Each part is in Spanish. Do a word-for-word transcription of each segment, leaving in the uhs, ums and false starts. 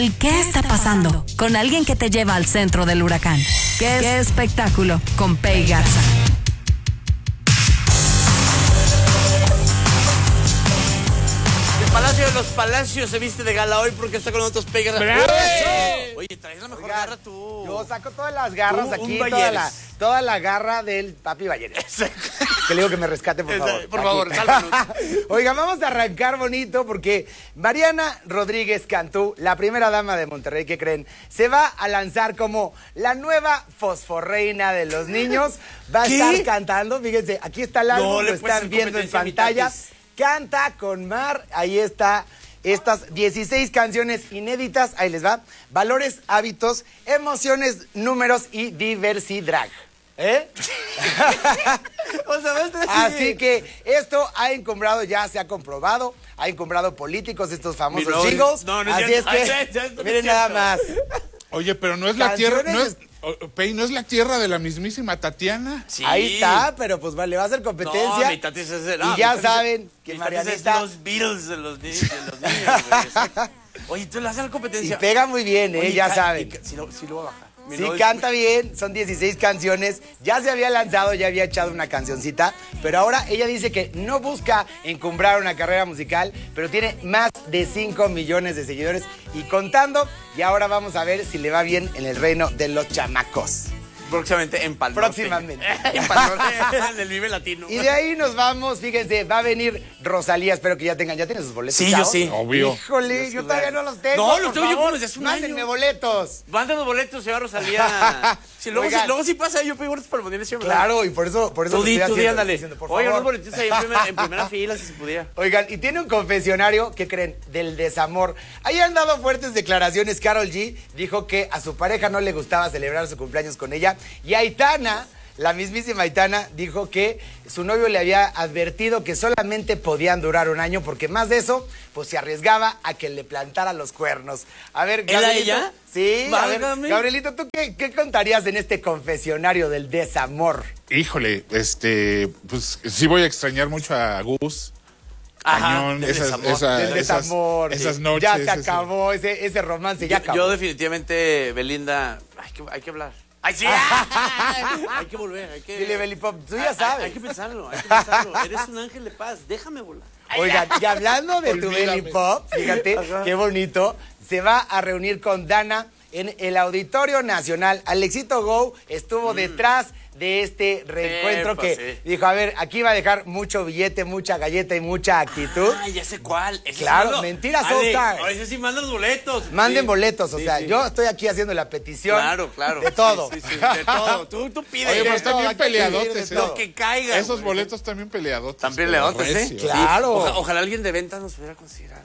¿Qué está pasando? Con alguien que te lleva al centro del huracán. ¿Qué, es? ¿Qué espectáculo? Con Pei Garza. El Palacio de los Palacios se viste de gala hoy porque está con nosotros Pei Garza. Oye, traes la mejor Oiga, garra tú. Yo saco todas las garras tú, aquí, toda la, toda la garra del papi Balleres. Que le digo que me rescate, por favor. Por favor, sálvanos. Oigan, vamos a arrancar bonito porque Mariana Rodríguez Cantú, la primera dama de Monterrey, ¿qué creen? Se va a lanzar como la nueva fosforreina de los niños. Va a ¿Qué? estar cantando, fíjense, aquí está el álbum, no, lo están viendo en pantalla. Canta con Mar, ahí está. Estas dieciséis canciones inéditas, ahí les va. Valores, hábitos, emociones, números y diversidad. ¿Eh? O sea, así que esto ha encumbrado, ya se ha comprobado, ha encumbrado políticos, estos famosos no, jingles. No, no, así ya, es que, ya, ya, ya, miren nada más. Oye, pero no es la tierra, no es, Pei, ¿no es la tierra de la mismismima Tatiana? Sí. Ahí está, pero pues vale, va a hacer competencia. No, mi tati es ese, no, y ya mi saben es, que mi Marianita... es los Beatles de los, de los niños. Oye, tú le haces la competencia. Y pega muy bien, ¿eh? Oye, ya saben. y, si, lo, si lo voy a bajar. Mi sí, novio. canta bien, son dieciséis canciones, ya se había lanzado, ya había echado una cancioncita, pero ahora ella dice que no busca encumbrar una carrera musical, pero tiene más de cinco millones de seguidores y contando, y ahora vamos a ver si le va bien en el reino de los chamacos. Próximamente en Pal Norte. Próximamente. En Pal Norte, en el Vive Latino. Y de ahí nos vamos, fíjense, va a venir Rosalía, espero que ya tengan, ¿ya tienen sus boletos? Sí, chavos? yo sí. Obvio. Híjole, yo todavía no los tengo. No, los tengo yo como desde hace un Mándenme año. boletos. Mándenos boletos, se va Rosalía. Si luego, si, luego sí pasa, yo pido boletos para el Mundial. Claro, y por eso, por eso tú lo di, estoy tú di, haciendo, ándale. diciendo, por Oigan, favor. unos boletitos ahí en primera, en primera fila, si se pudiera. Oigan, y tiene un confesionario, ¿qué creen? Del desamor. Ahí han dado fuertes declaraciones. Karol G dijo que a su pareja no le gustaba celebrar su cumpleaños con ella. Y Aitana, la mismísima Aitana, dijo que su novio le había advertido que solamente podían durar un año porque más de eso, pues se arriesgaba a que le plantara los cuernos. A ver, ¿Era Gabrielito, ella? Sí, a ver, Válgame. Gabrielito, ¿tú qué, qué contarías en este confesionario del desamor? Híjole, este, pues sí voy a extrañar mucho a Gus. Ajá, Cañón, del esas, desamor. esa- Del esas- desamor. esas sí. noches. Ya se ese- acabó, ese, ese romance ya Yo, acabó. yo definitivamente, Belinda, hay que, hay que hablar. ¡Ay, sí! Hay que volver, hay que... Dile, Beli Pop, tú ya Hay- sabes. Hay que pensarlo, hay que pensarlo. Eres un ángel de paz, déjame volar. Oigan, y hablando de tu Olvídame. Belly Pop, fíjate, Ajá. qué bonito, se va a reunir con Dana en el Auditorio Nacional. Alexito Go estuvo detrás de este reencuentro pues, que sí. dijo, a ver, aquí va a dejar mucho billete, mucha galleta y mucha actitud. Ah, ya sé cuál. Ese Claro, sí mando- mentiras, Ale, All Stars. a veces sí mandan los boletos. Manden Sí. boletos, o Sí, sea, sí. yo estoy aquí haciendo la petición. Claro, claro. De todo. Sí, sí, sí, de todo. Tú, tú pides. Oye, pero de están todo, bien aquí hay que pedir peleadotes, de ¿eh? todo. Lo que caiga. Esos güey. boletos también peleadotes. También pero peleadotes, ¿eh? recio. Claro. Oja- ojalá alguien de ventas nos pudiera considerar.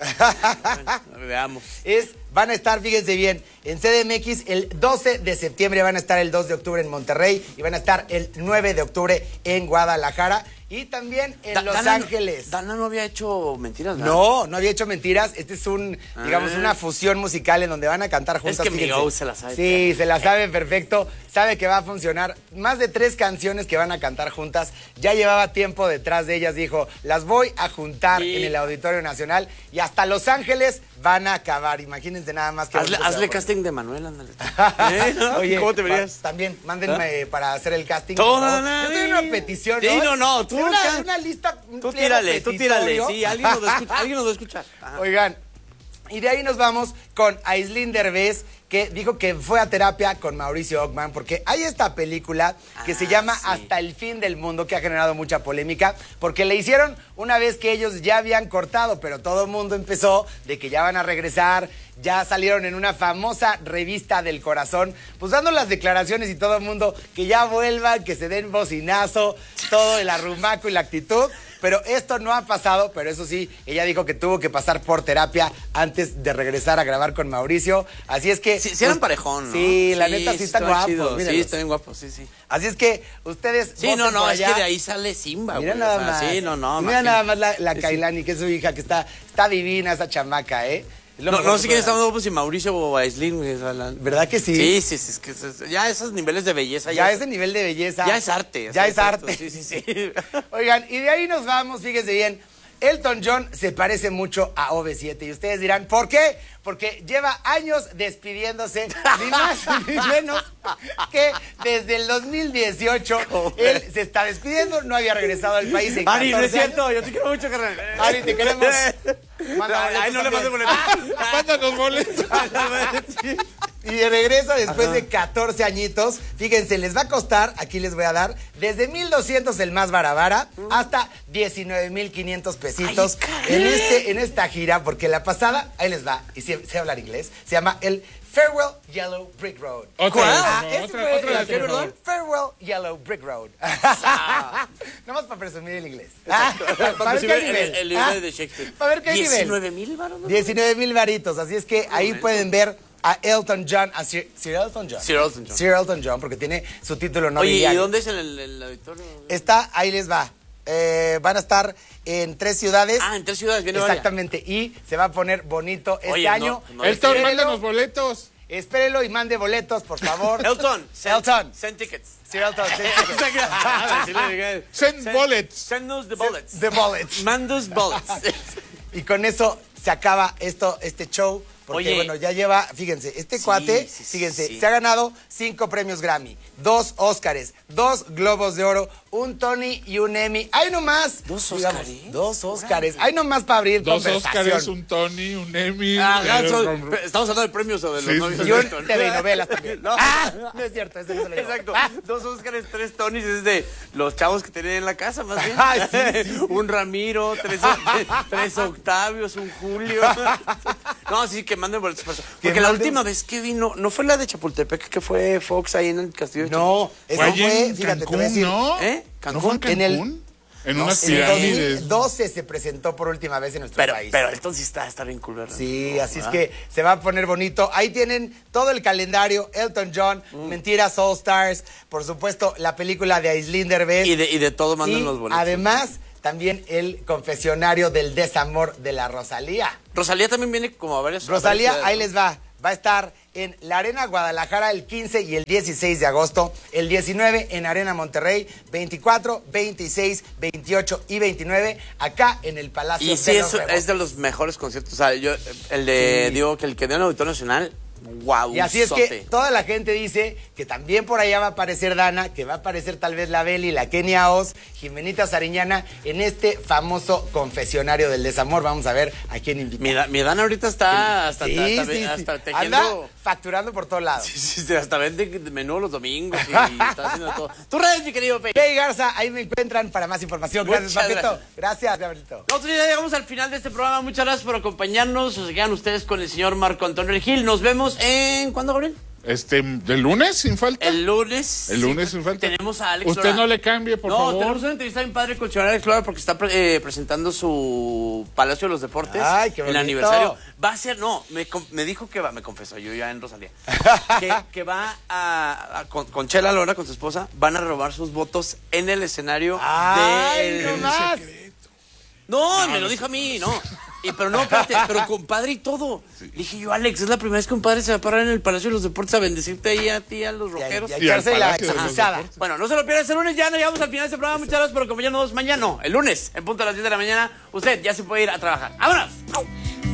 Bueno, veamos. Es, van a estar, fíjense bien, en C D M X el doce de septiembre, van a estar el dos de octubre en Monterrey y van a estar el nueve de octubre en Guadalajara y también en Da- Los Dana- Ángeles. Dana no había hecho mentiras, ¿verdad? No, no había hecho mentiras. Este es un, digamos, Ah. una fusión musical en donde van a cantar juntas. que mi fíjense. Go se la sabe. Sí, se la sabe perfecto. Sabe que va a funcionar. Más de tres canciones que van a cantar juntas. Ya llevaba tiempo detrás de ellas. Dijo, las voy a juntar Sí. en el Auditorio Nacional y hasta Los Ángeles van a acabar. Imagínense nada más que... Hazle, bonito se va a hazle poner. casting de Manuel, ándale. ¿Eh? Oye, ¿Cómo te verías? pa- también, mándenme para hacer el casting. Todo, por favor. no, no, Yo estoy en una petición, Sí, no, no, tú De una, acá- de una lista, un Tú pliego tírale, tú tírale. petitorio. Sí, alguien nos va a escuchar. Alguien nos va a escuchar. Ajá. Oigan, y de ahí nos vamos con Aislinn Derbez, que dijo que fue a terapia con Mauricio Ockman, porque hay esta película que Ah, se llama sí. Hasta el fin del mundo, que ha generado mucha polémica, porque le hicieron una vez que ellos ya habían cortado, pero todo el mundo empezó de que ya van a regresar, ya salieron en una famosa revista del corazón, pues dando las declaraciones y todo el mundo que ya vuelvan, que se den bocinazo, todo el arrumaco y la actitud. Pero esto no ha pasado, pero eso sí, ella dijo que tuvo que pasar por terapia antes de regresar a grabar con Mauricio. Así es que... Sí, sí eran pues, parejón, ¿no? Sí, la neta sí están estaban guapos. chidos. Sí, mírenlos. están bien guapos, sí, sí. Así es que ustedes... Sí, voten no, no, por es allá. que de ahí sale Simba, güey. Mira o nada sea, más. Sí, no, no. Mira imagínate. nada más la, la Sí, sí. Kailani, que es su hija, que está, está divina esa chamaca, ¿eh? Es lo No, mejor no que sé quién puede está haber. hablando, pues si Mauricio o Aislinn, güey. o sea, la- ¿Verdad que sí? Sí, sí, sí. Es que es- ya esos niveles de belleza. Ya ese nivel de belleza. Ya es arte. o Ya sea, es arte. Sí, sí, sí. Oigan, y de ahí nos vamos, fíjense bien. Elton John se parece mucho a O V siete y ustedes dirán, ¿por qué? Porque lleva años despidiéndose, ni más ni menos que desde el dos mil dieciocho. Él se está despidiendo, no había regresado al país en Ari, no es catorce años. cierto, yo te quiero mucho, carnal. Ari, te queremos. Manda Ay, no le boletos mande también. boletos. Mándanos boletos. Y de regreso después de catorce añitos, fíjense, les va a costar, aquí les voy a dar, desde mil doscientos el más barabara hasta diecinueve mil quinientos pesitos en, este, en esta gira, porque la pasada, ahí les va, y sé, sé hablar inglés, se llama el Farewell Yellow Brick Road. Otra ¿Cuál? vez, Ah, no, ese otra- fue otra el- vez, ¿qué, por perdón? favor. Farewell Yellow Brick Road. Nomás para presumir el inglés. Para Para ver qué presumir el- nivel. el libro Ah, de Shakespeare. Para ver qué nivel. diecinueve mil varos, ¿no? diecinueve mil varitos, así es que ahí Bueno. pueden ver a Elton John, a Sir, Sir Elton John. Sir Elton John. Sir Elton John, porque tiene su título Oye, ¿y nobiliario. dónde es el, el, el auditorio? Está, ahí les va. Eh, van a estar en tres ciudades. Ah, en tres ciudades, viene varias. Exactamente, y se va a poner bonito este Oye, no, año. no, Elton, Espérelo, mándanos boletos. espérelo y mande boletos, por favor. Elton. Send, Elton. Send tickets. Sir Elton, send tickets. Ah, sí le dije. Send bullets. Send us the bullets. The bullets. Mandos bullets. Y con eso se acaba esto, este show. Porque, Oye. bueno, ya lleva, fíjense, este Sí, cuate, sí, sí, fíjense, sí. se ha ganado cinco premios Grammy, dos Óscares, dos Globos de Oro, un Tony y un Emmy. ¡Ay, no más! ¿Dos Digamos, Óscares? Dos Óscares. ¡Ay, no más para abrir Dos conversación! Óscares, un Tony, un Emmy. Ah, eh, so- con- estamos hablando de premios o de los Sí, novios sí. Y de un Elton. T V y novelas también. No. Ah, no es cierto, ese no se lo llevó. Exacto. Dos Óscares, tres Tonys, es de los chavos que tenían en la casa, más bien. Ay, sí, sí. Un Ramiro, tres, tres Octavios, un Julio. No, sí, que manden boletos. para eso. Que Porque la manden- última vez que vino, no fue la de Chapultepec, que fue Fox ahí en el Castillo de No, eso Fue allí fue, en fíjate, te Cancún, voy a decir. ¿no? ¿Eh? ¿No fue en En el- Cancún? En unas En el dos pirámides. mil doce se presentó por última vez en nuestro Pero, país. pero Elton sí está, está bien cool, ¿verdad? Sí, así es ¿verdad? que se va a poner bonito. Ahí tienen todo el calendario, Elton John, Mm. Mentiras All Stars, por supuesto, la película de Aislinn Derbez. Y de, y de todo mandan Y los boletos. además, también el confesionario del desamor de la Rosalía. Rosalía también viene como a varias. a Rosalía, varias ahí ciudades, les va. Va a estar en la Arena Guadalajara el quince y el dieciséis de agosto, el diecinueve en Arena Monterrey, veinticuatro, veintiséis, veintiocho y veintinueve acá en el ¿no? Palacio Y sí, de es, los es de los mejores conciertos. O sea, yo, el de, Sí. digo, que el que dio en el Auditorio Nacional, wow. Y así es que toda la gente dice que también por allá va a aparecer Dana, que va a aparecer tal vez la Beli, la Kenia Oz, Jimenita Sariñana en este famoso confesionario del desamor. Vamos a ver a quién invita. Mi, Da- mi Dan ahorita está hasta, Sí, hasta, sí, sí. hasta tejiendo. Anda facturando por todos lados. Sí, sí, sí, hasta vende menú los domingos y está haciendo todo. Tus redes, mi querido Pei. Pei Garza, ahí me encuentran para más información. Gracias, Muchas Papito. gracias. Gracias, Gabrielito. Nosotros ya llegamos al final de este programa. Muchas gracias por acompañarnos. Se quedan ustedes con el señor Marco Antonio Gil. Nos vemos en... ¿Cuándo, Gabriel? Este, ¿del lunes sin falta? El lunes. El lunes sin falta. Tenemos a Alex Usted Lora. no le cambie, por no, favor. tenemos una entrevista bien padre con el señor Alex Lora porque está pre- eh, presentando su Palacio de los Deportes. Ay, qué el bonito. aniversario. Va a ser, no, me, com- me dijo que va, me confesó, yo ya en Rosalía, que, que va a, a- con, con Chela Lora, con su esposa, van a robar sus votos en el escenario Ay, del... no más. No, me lo dijo a mí, no. Y, pero no, espérate, pero compadre y todo. Dije yo, Alex, es la primera vez que un padre se va a parar en el Palacio de los Deportes a bendecirte ahí a ti, a los Y a- rockeros. y a Y al echarse la Palacio de los exorcizada. Deportes. Bueno, no se lo pierdan este lunes, ya nos llegamos al final de este programa. Muchas gracias por acompañarnos mañana, no, el lunes, en punto a las diez de la mañana. Usted ya se puede ir a trabajar. ¡Vámonos!